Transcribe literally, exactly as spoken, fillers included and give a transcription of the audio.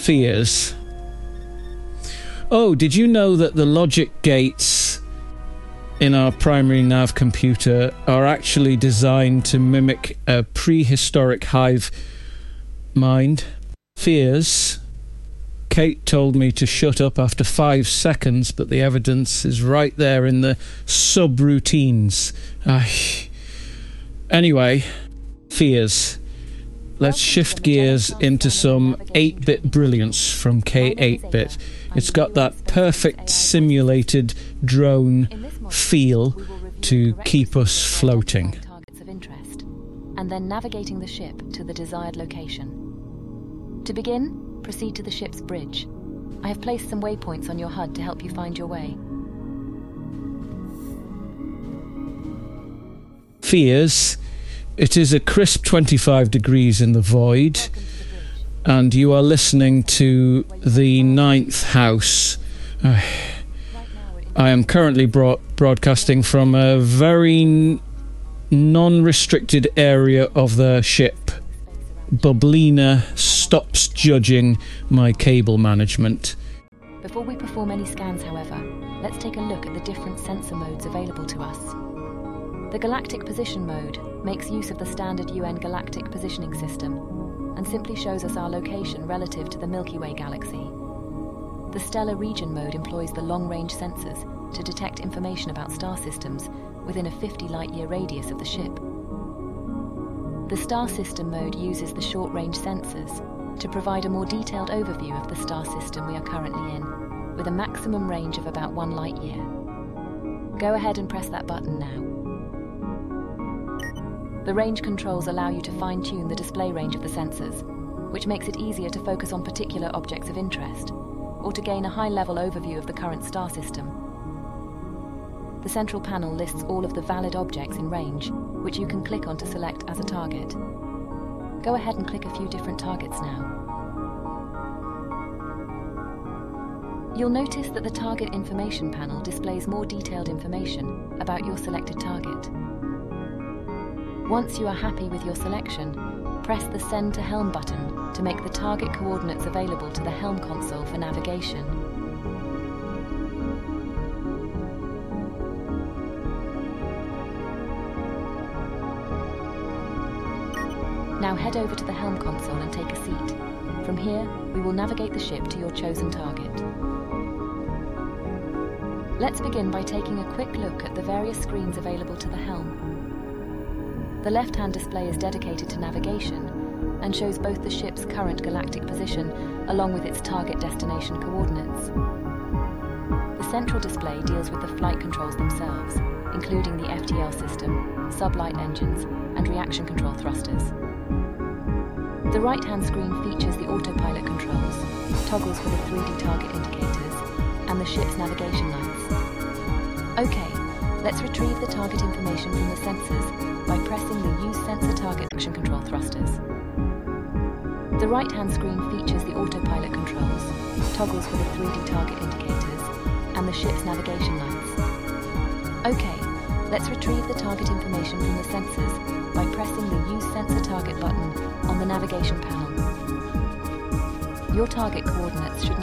Fears. Oh, did you know that the logic gates in our primary nav computer are actually designed to mimic a prehistoric hive mind? Fears. Kate told me to shut up after five seconds, but the evidence is right there in the subroutines. Ay. Anyway, fears. Let's shift gears into some eight-bit brilliance from K eight bit. It's got that perfect simulated drone feel to keep us floating. Targets of interest, and then navigating the ship to the desired location. To begin, proceed to the ship's bridge. I have placed some waypoints on your H U D to help you find your way. Fears. It is a crisp twenty-five degrees in the void, and you are listening to the Ninth House. Uh, I am currently broad- broadcasting from a very n- non-restricted area of the ship. Bublina stops judging my cable management. Before we perform any scans, however, let's take a look at the different sensor modes available to us. The Galactic Position mode makes use of the standard U N Galactic Positioning System and simply shows us our location relative to the Milky Way galaxy. The Stellar Region mode employs the long-range sensors to detect information about star systems within a fifty light-year radius of the ship. The Star System mode uses the short-range sensors to provide a more detailed overview of the star system we are currently in, with a maximum range of about one light-year. Go ahead and press that button now. The range controls allow you to fine-tune the display range of the sensors, which makes it easier to focus on particular objects of interest, or to gain a high-level overview of the current star system. The central panel lists all of the valid objects in range, which you can click on to select as a target. Go ahead and click a few different targets now. You'll notice that the Target Information panel displays more detailed information about your selected target. Once you are happy with your selection, press the Send to Helm button to make the target coordinates available to the Helm console for navigation. Now head over to the Helm console and take a seat. From here, we will navigate the ship to your chosen target. Let's begin by taking a quick look at the various screens available to the helm. The left-hand display is dedicated to navigation and shows both the ship's current galactic position along with its target destination coordinates. The central display deals with the flight controls themselves, including the F T L system, sublight engines, and reaction control thrusters. The right-hand screen features the autopilot controls, toggles for the three D target indicators, and the ship's navigation lights. Okay, let's retrieve the target information from the sensors by pressing the Use Sensor Target Action Control thrusters. The right-hand screen features the autopilot controls, toggles for the three D target indicators, and the ship's navigation lights. Okay, let's retrieve the target information from the sensors by pressing the Use Sensor Target button on the navigation panel. Your target coordinates should